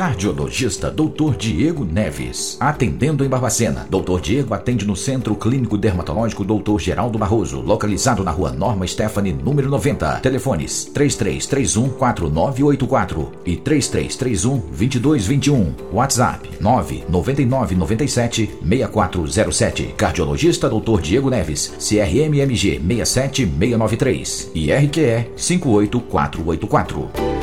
Cardiologista Dr. Diego Neves, atendendo em Barbacena. Dr. Diego atende no Centro Clínico Dermatológico Dr. Geraldo Barroso, localizado na Rua Norma Stephanie, número 90. Telefones 3331-4984 e 3331-2221. WhatsApp 99997-6407. Cardiologista Dr. Diego Neves, CRMMG 67693 e RQE 58484.